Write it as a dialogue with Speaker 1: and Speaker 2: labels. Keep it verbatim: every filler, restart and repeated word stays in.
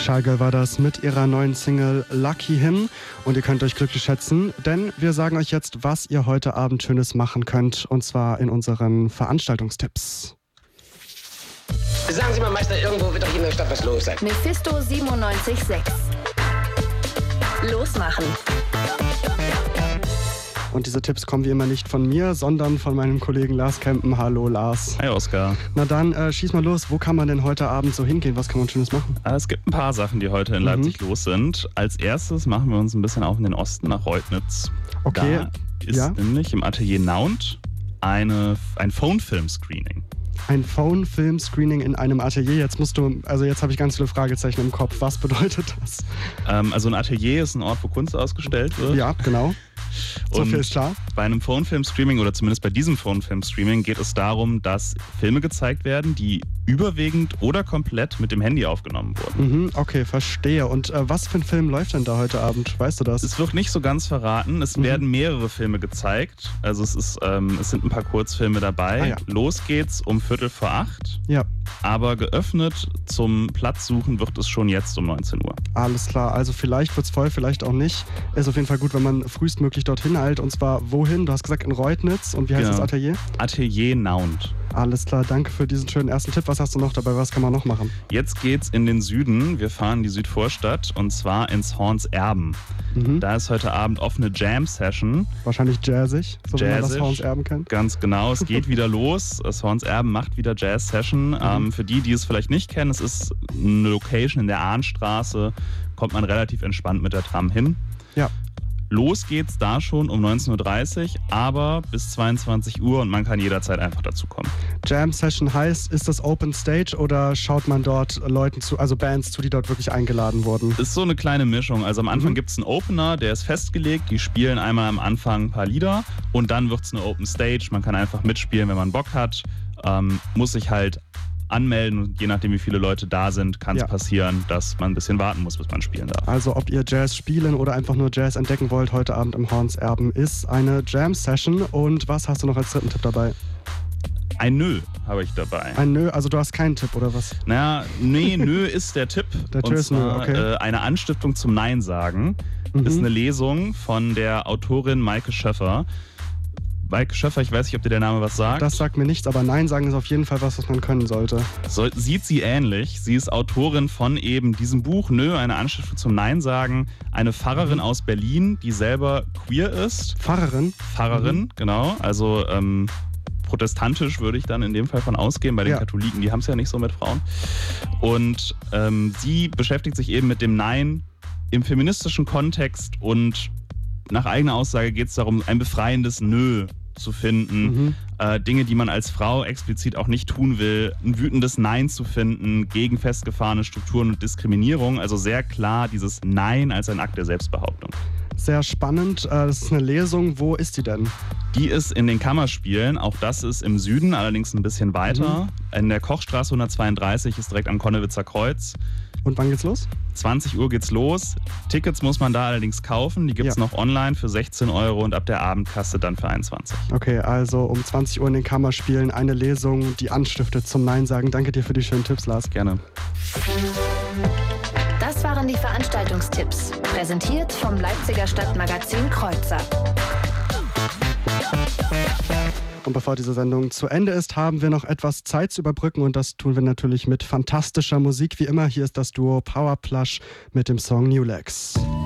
Speaker 1: Shy Girl war das mit ihrer neuen Single Lucky Him und ihr könnt euch glücklich schätzen, denn wir sagen euch jetzt, was ihr heute Abend Schönes machen könnt, und zwar in unseren Veranstaltungstipps.
Speaker 2: Sagen Sie mal, Meister, irgendwo wird doch hier in der Stadt was los sein.
Speaker 3: Mephisto siebenundneunzig Komma sechs. Losmachen.
Speaker 1: Und diese Tipps kommen wie immer nicht von mir, sondern von meinem Kollegen Lars Kempen. Hallo Lars.
Speaker 4: Hi Oskar.
Speaker 1: Na dann, äh, schieß mal los. Wo kann man denn heute Abend so hingehen? Was kann man Schönes machen?
Speaker 4: Es gibt ein paar Sachen, die heute in Leipzig mhm. los sind. Als erstes machen wir uns ein bisschen auf in den Osten nach Reutnitz.
Speaker 1: Okay.
Speaker 4: Da ist
Speaker 1: ja.
Speaker 4: nämlich im Atelier Naunt eine, ein Phone-Film-Screening.
Speaker 1: Ein Phone-Film-Screening in einem Atelier. Jetzt musst du, also jetzt habe ich ganz viele Fragezeichen im Kopf. Was bedeutet das?
Speaker 4: Ähm, also ein Atelier ist ein Ort, wo Kunst ausgestellt wird.
Speaker 1: Ja, genau. So
Speaker 4: Und
Speaker 1: viel ist klar.
Speaker 4: Bei einem Phone-Film-Streaming oder zumindest bei diesem Phone-Film-Streaming geht es darum, dass Filme gezeigt werden, die überwiegend oder komplett mit dem Handy aufgenommen wurden.
Speaker 1: Mhm, okay, verstehe. Und äh, was für ein Film läuft denn da heute Abend? Weißt du das?
Speaker 4: Es wird nicht so ganz verraten. Es mhm. werden mehrere Filme gezeigt. Also es, ist, ähm, es sind ein paar Kurzfilme dabei.
Speaker 1: Ah, ja.
Speaker 4: Los geht's um Viertel vor acht.
Speaker 1: Ja.
Speaker 4: Aber geöffnet zum Platzsuchen wird es schon jetzt um neunzehn Uhr.
Speaker 1: Alles klar. Also vielleicht wird's voll, vielleicht auch nicht. Ist auf jeden Fall gut, wenn man frühestmöglich dorthin eilt. Und zwar wohin? Du hast gesagt in Reutnitz. Und wie heißt
Speaker 4: Genau.
Speaker 1: das Atelier?
Speaker 4: Atelier Naunt.
Speaker 1: Alles klar, danke für diesen schönen ersten Tipp. Was hast du noch dabei? Was kann man noch machen?
Speaker 4: Jetzt geht's in den Süden. Wir fahren in die Südvorstadt und zwar ins Horns Erben.
Speaker 1: Mhm.
Speaker 4: Da ist heute Abend offene Jam-Session.
Speaker 1: Wahrscheinlich jazzig, so wie man das
Speaker 4: Jazzig.
Speaker 1: Horns Erben kennt.
Speaker 4: Ganz genau, es geht wieder los. Das Horns Erben macht wieder Jazz-Session. Mhm. Ähm, für die, die es vielleicht nicht kennen, es ist eine Location in der Ahnstraße. Kommt man relativ entspannt mit der Tram hin.
Speaker 1: Ja.
Speaker 4: Los geht's da schon um neunzehn Uhr dreißig, aber bis zweiundzwanzig Uhr und man kann jederzeit einfach dazu kommen.
Speaker 1: Jam Session heißt, ist das Open Stage oder schaut man dort Leuten zu, also Bands zu, die dort wirklich eingeladen wurden?
Speaker 4: Ist so eine kleine Mischung. Also am Anfang mhm. gibt's einen Opener, der ist festgelegt. Die spielen einmal am Anfang ein paar Lieder und dann wird's eine Open Stage. Man kann einfach mitspielen, wenn man Bock hat. Ähm, muss sich halt anmelden und je nachdem, wie viele Leute da sind, kann es
Speaker 1: ja.
Speaker 4: passieren, dass man ein bisschen warten muss, bis man spielen darf.
Speaker 1: Also ob ihr Jazz spielen oder einfach nur Jazz entdecken wollt, heute Abend im Horns Erben ist eine Jam-Session. Und was hast du noch als dritten Tipp dabei?
Speaker 4: Ein Nö habe ich dabei.
Speaker 1: Ein Nö, also du hast keinen Tipp oder was?
Speaker 4: Naja, nee, Nö ist der Tipp.
Speaker 1: Der Tipp
Speaker 4: und
Speaker 1: ist Nö,
Speaker 4: zwar,
Speaker 1: okay.
Speaker 4: Äh, eine Anstiftung zum Nein sagen.
Speaker 1: Mhm.
Speaker 4: Ist eine Lesung von der Autorin Maike Schöffer. Maike Schöffer, ich weiß nicht, ob dir der Name was sagt.
Speaker 1: Das sagt mir nichts, aber Nein sagen ist auf jeden Fall was, was man können sollte.
Speaker 4: So, sieht sie ähnlich. Sie ist Autorin von eben diesem Buch, Nö, eine Anstiftung zum Nein sagen. Eine Pfarrerin mhm. aus Berlin, die selber queer ist.
Speaker 1: Pfarrerin?
Speaker 4: Pfarrerin,
Speaker 1: mhm.
Speaker 4: genau. Also ähm, protestantisch würde ich dann in dem Fall von ausgehen. Bei den
Speaker 1: ja.
Speaker 4: Katholiken, die haben es ja nicht so mit Frauen. Und ähm, sie beschäftigt sich eben mit dem Nein im feministischen Kontext und nach eigener Aussage geht es darum, ein befreiendes Nö zu finden.
Speaker 1: Mhm.
Speaker 4: Äh, Dinge, die man als Frau explizit auch nicht tun will. Ein wütendes Nein zu finden gegen festgefahrene Strukturen und Diskriminierung. Also sehr klar dieses Nein als ein Akt der Selbstbehauptung.
Speaker 1: Sehr spannend. Das ist eine Lesung. Wo ist die denn?
Speaker 4: Die ist in den Kammerspielen. Auch das ist im Süden, allerdings ein bisschen weiter. Mhm. In der Kochstraße hundertzweiunddreißig ist direkt am Konnewitzer Kreuz.
Speaker 1: Und wann geht's los?
Speaker 4: zwanzig Uhr geht's los. Tickets muss man da allerdings kaufen. Die gibt's ja. noch online für sechzehn Euro und ab der Abendkasse dann für einundzwanzig.
Speaker 1: Okay, also um zwanzig Uhr in den Kammerspielen eine Lesung, die anstiftet zum Nein sagen. Danke dir für die schönen Tipps, Lars.
Speaker 4: Gerne.
Speaker 3: Das waren die Veranstaltungstipps. Präsentiert vom Leipziger Stadtmagazin Kreuzer.
Speaker 1: Und bevor diese Sendung zu Ende ist, haben wir noch etwas Zeit zu überbrücken und das tun wir natürlich mit fantastischer Musik. Wie immer, hier ist das Duo Power Plush mit dem Song New Legs.